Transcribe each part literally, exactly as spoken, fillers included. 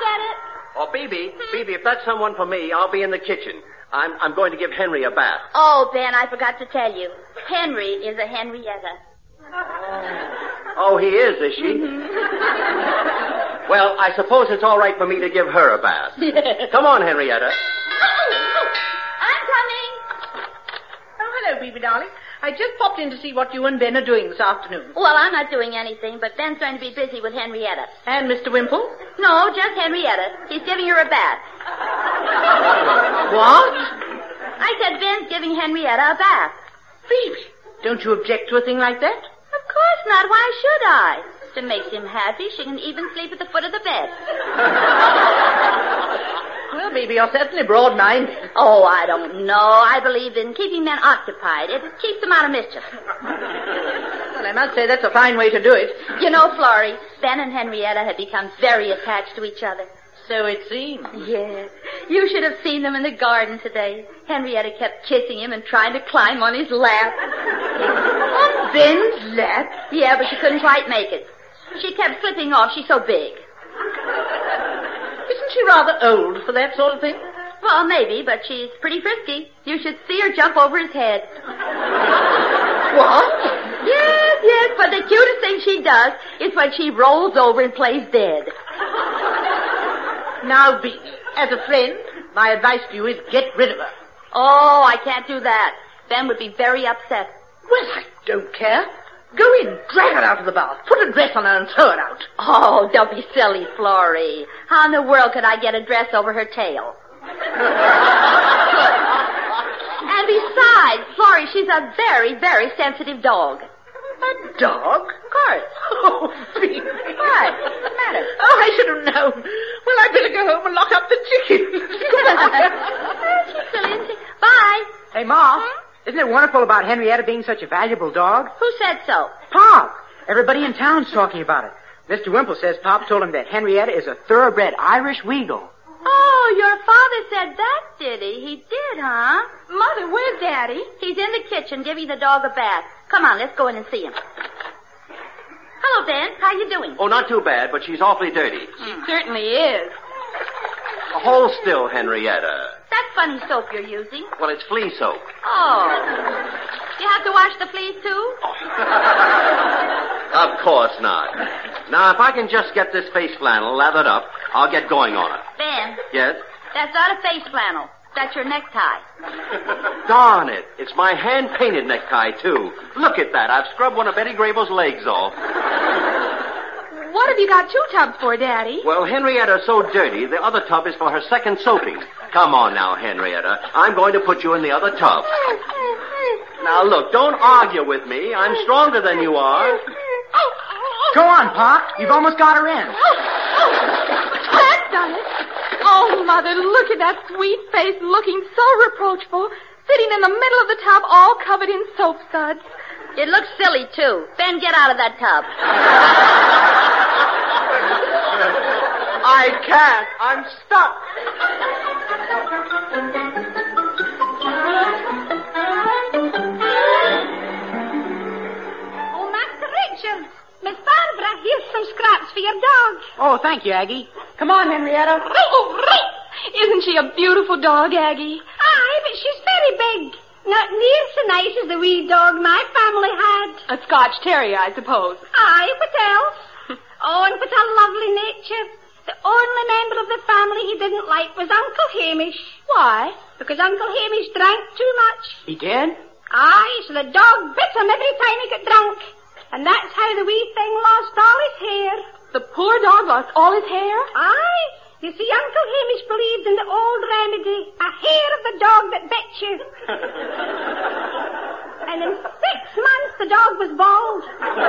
get it. Oh, Phoebe, Phoebe, if that's someone for me, I'll be in the kitchen. I'm I'm going to give Henry a bath. Oh, Ben, I forgot to tell you. Henry is a Henrietta. Oh, he is, is she? Mm-hmm. Well, I suppose it's all right for me to give her a bath. Come on, Henrietta. I'm coming. Oh, hello, Phoebe, darling. I just popped in to see what you and Ben are doing this afternoon. Well, I'm not doing anything, but Ben's going to be busy with Henrietta. And Mister Wimple? No, just Henrietta. He's giving her a bath. What? I said Ben's giving Henrietta a bath. Phoebe, don't you object to a thing like that? Of course not. Why should I? If it makes him happy, she can even sleep at the foot of the bed. Well, baby, you're certainly broad-minded. Oh, I don't know. I believe in keeping men occupied. It keeps them out of mischief. Well, I must say that's a fine way to do it. You know, Florrie, Ben and Henrietta have become very attached to each other. So it seems. Yes. You should have seen them in the garden today. Henrietta kept kissing him and trying to climb on his lap. On Ben's lap? Yeah, but she couldn't quite make it. She kept slipping off. She's so big. Isn't she rather old for that sort of thing? Well, maybe, but she's pretty frisky. You should see her jump over his head. What? Yes, yes, but the cutest thing she does is when she rolls over and plays dead. Now, Beat, as a friend, my advice to you is get rid of her. Oh, I can't do that. Ben would be very upset. Well, I don't care. Go in, drag her out of the bath, put a dress on her and throw her out. Oh, don't be silly, Florrie. How in the world could I get a dress over her tail? And besides, Florrie, she's a very, very sensitive dog. A dog? Of course. Oh, Phoebe. What? What's the matter? Oh, I should have known. Well, I'd better go home and lock up the chickens. She's silly, isn't she? Bye. Hey, Ma, Hmm? isn't it wonderful about Henrietta being such a valuable dog? Who said so? Pop! Everybody in town's talking about it. Mister Wimple says Pop told him that Henrietta is a thoroughbred Irish Weagle. Oh, your father said that, did he? He did, huh? Mother, where's Daddy? He's in the kitchen giving the dog a bath. Come on, let's go in and see him. Hello, Ben. How you doing? Oh, not too bad, but she's awfully dirty. She certainly is. Hold still, Henrietta. That funny soap you're using. Well, it's flea soap. Oh. You have to wash the fleas, too? Of course not. Now, if I can just get this face flannel lathered up, I'll get going on it. Ben. Yes? That's not a face flannel. That's your necktie. Darn it. It's my hand-painted necktie, too. Look at that. I've scrubbed one of Betty Grable's legs off. What have you got two tubs for, Daddy? Well, Henrietta's so dirty, the other tub is for her second soaping. Come on now, Henrietta. I'm going to put you in the other tub. Now, look, don't argue with me. I'm stronger than you are. Go on, Pop. You've almost got her in. That's done it. Oh, Mother, look at that sweet face looking so reproachful, sitting in the middle of the tub all covered in soap suds. It looks silly, too. Ben, get out of that tub. I can't. I'm stuck. Oh, Master Richard, Miss Barbara, here's some scraps for your dog. Oh, thank you, Aggie. Come on, Henrietta. Isn't she a beautiful dog, Aggie? Aye, but she's very big. Not near so nice as the wee dog my family had. A Scotch Terrier, I suppose. Aye, what else? Oh, and what a lovely nature. The only member of the family he didn't like was Uncle Hamish. Why? Because Uncle Hamish drank too much. He did? Aye, so the dog bit him every time he got drunk. And that's how the wee thing lost all his hair. The poor dog lost all his hair? Aye. You see, Uncle Hamish believed in the old remedy, a hair of the dog that bit you. And in six months, the dog was bald.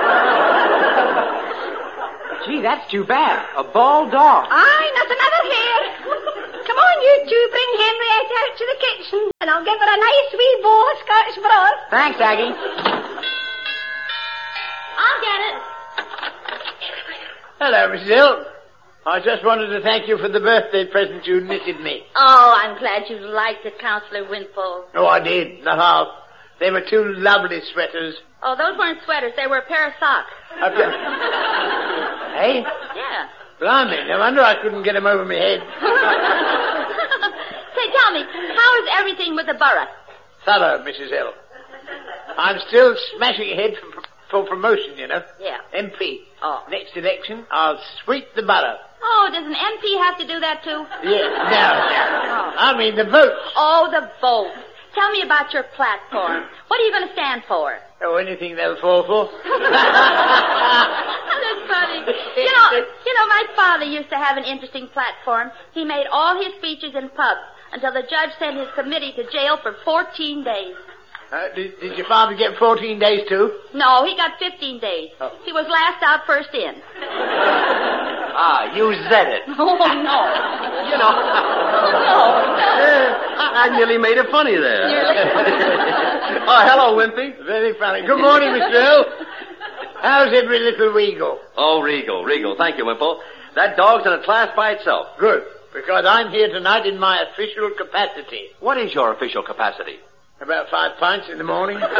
Gee, that's too bad. A bald dog. Aye, not another hair. Come on, you two, bring Henrietta out to the kitchen, and I'll give her a nice wee bowl of Scotch broth. Thanks, Aggie. I'll get it. Hello, Missus Hill. I just wanted to thank you for the birthday present you knitted me. Oh, I'm glad you liked it, Counselor Wimple. Oh, I did. Not half. They were two lovely sweaters. Oh, those weren't sweaters. They were a pair of socks. Hey? Yeah. Blimey, no wonder I couldn't get him over my head. Say, tell me, how is everything with the borough? Thorough, Missus L. I'm still smashing ahead for, for promotion, you know. Yeah. M P. Oh. Next election, I'll sweep the borough. Oh, does an M P have to do that too? Yeah, no, no. I mean the votes. Oh, the vote. Tell me about your platform. What are you going to stand for? Oh, anything they'll fall for. That's funny. You know, you know, my father used to have an interesting platform. He made all his speeches in pubs until the judge sent his committee to jail for fourteen days. Uh, did, did your father get fourteen days too? No, he got fifteen days. Oh. He was last out, first in. Ah, you said it. Oh, no. You know. No. I, I nearly made it funny there. Oh, hello, Wimpy. Very funny. Good morning, Mister Earl. How's every little Weagle? Oh, Regal, Regal. Thank you, Wimple. That dog's in a class by itself. Good, because I'm here tonight in my official capacity. What is your official capacity? About five pints in the morning. Now,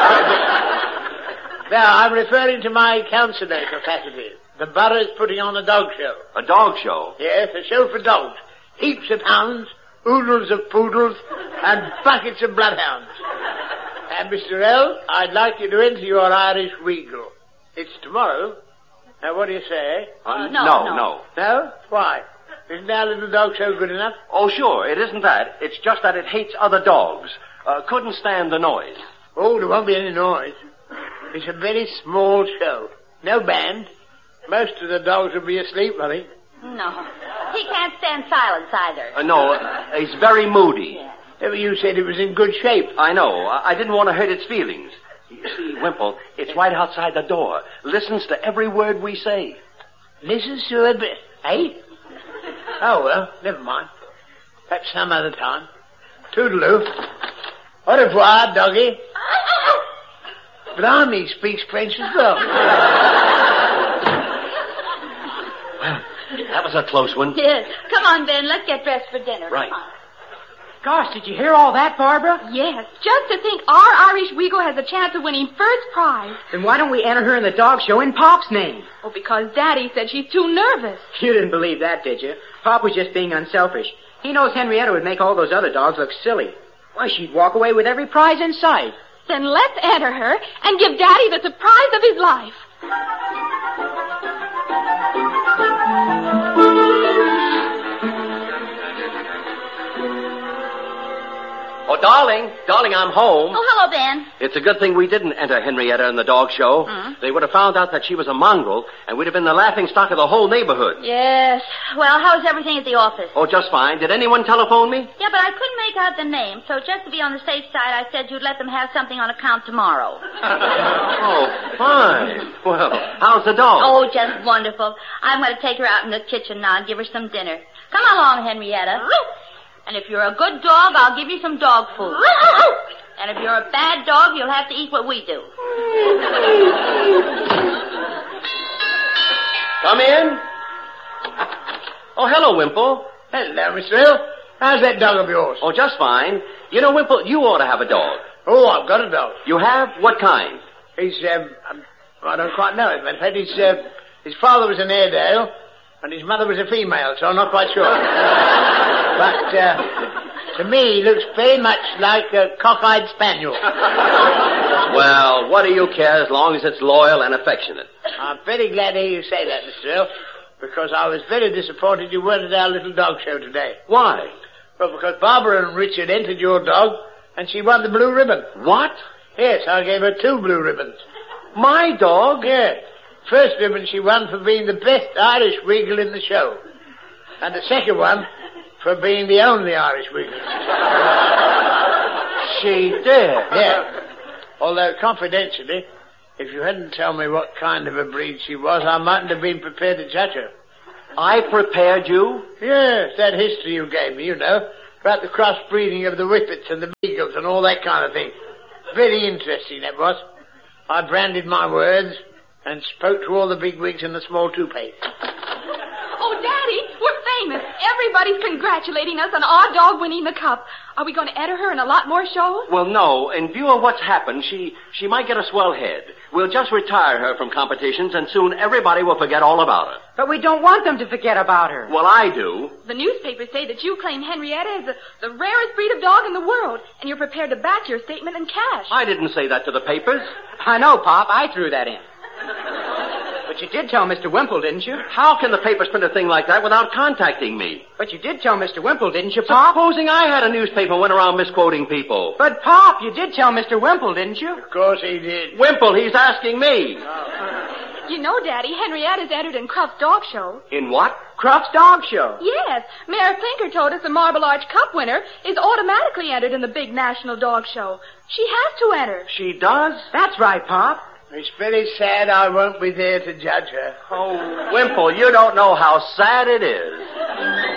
I'm referring to my councillor capacity. The borough is putting on a dog show. A dog show? Yes, a show for dogs. Heaps of hounds, oodles of poodles, and buckets of bloodhounds. And, Mister L, I'd like you to enter your Irish Weagle. It's tomorrow. Now, what do you say? Uh, no, no, no. no. No? Why? Isn't our little dog show good enough? Oh, sure. It isn't that. It's just that it hates other dogs. Uh, couldn't stand the noise. Oh, there won't be any noise. It's a very small show. No band. Most of the dogs will be asleep, I think. No. He can't stand silence either. Uh, no, uh, he's very moody. Yeah. Ever you said it was in good shape. I know. I, I didn't want to hurt its feelings. You see, Wimple, it's right outside the door. Listens to every word we say. Listens to a bit, eh? Oh, well, never mind. Perhaps some other time. Toodaloo. Au revoir, doggy. Blimey speaks French as well. That was a close one. Yes. Come on, Ben. Let's get dressed for dinner. Right. Come on. Gosh, did you hear all that, Barbara? Yes, just to think our Irish Weagle has a chance of winning first prize. Then why don't we enter her in the dog show in Pop's name? Oh, because Daddy said she's too nervous. You didn't believe that, did you? Pop was just being unselfish. He knows Henrietta would make all those other dogs look silly. Why, she'd walk away with every prize in sight. Then let's enter her and give Daddy the surprise of his life. Oh, darling, darling, I'm home. Oh, hello, Ben. It's a good thing we didn't enter Henrietta in the dog show. Mm. They would have found out that she was a mongrel, and we'd have been the laughing stock of the whole neighborhood. Yes. Well, how's everything at the office? Oh, just fine. Did anyone telephone me? Yeah, but I couldn't make out the name, so just to be on the safe side, I said you'd let them have something on account tomorrow. Oh, fine. Well, how's the dog? Oh, just wonderful. I'm going to take her out in the kitchen now and give her some dinner. Come along, Henrietta. And if you're a good dog, I'll give you some dog food. And if you're a bad dog, you'll have to eat what we do. Come in. Oh, hello, Wimple. Hello, Mister Hill. How's that dog of yours? Oh, just fine. You know, Wimple, you ought to have a dog. Oh, I've got a dog. You have? What kind? He's, um, um I don't quite know. As a matter of fact, his, uh, his father was an Airedale, and his mother was a female, so I'm not quite sure. But, uh, to me, he looks very much like a cockeyed spaniel. Well, what do you care as long as it's loyal and affectionate? I'm very glad to hear you say that, Mister Hill, because I was very disappointed you weren't at our little dog show today. Why? Well, because Barbara and Richard entered your dog, and she won the blue ribbon. What? Yes, I gave her two blue ribbons. My dog? Yes. First ribbon she won for being the best Irish Weagle in the show. And the second one for being the only Irish Weagle. She did? Yeah. Although, confidentially, if you hadn't told me what kind of a breed she was, I mightn't have been prepared to judge her. I prepared you? Yes, that history you gave me, you know, about the crossbreeding of the Whippets and the Beagles and all that kind of thing. Very interesting, that was. I branded my words and spoke to all the bigwigs in the small toupees. Oh, Daddy, we're famous. Everybody's congratulating us on our dog winning the cup. Are we going to enter her in a lot more shows? Well, no. In view of what's happened, she she might get a swell head. We'll just retire her from competitions, and soon everybody will forget all about her. But we don't want them to forget about her. Well, I do. The newspapers say that you claim Henrietta is the, the rarest breed of dog in the world, and you're prepared to back your statement in cash. I didn't say that to the papers. I know, Pop. I threw that in. But you did tell Mister Wimple, didn't you? How can the papers print a thing like that without contacting me? But you did tell Mister Wimple, didn't you, Pop? Supposing I had a newspaper and went around misquoting people. But, Pop, you did tell Mister Wimple, didn't you? Of course he did. Wimple, he's asking me. You know, Daddy, Henrietta's entered in Cruft's dog show. In what? Cruft's dog show. Yes. Mayor Pinker told us the Marble Arch Cup winner is automatically entered in the big national dog show. She has to enter. She does? That's right, Pop. It's very sad I won't be there to judge her. Oh, Wimple, you don't know how sad it is.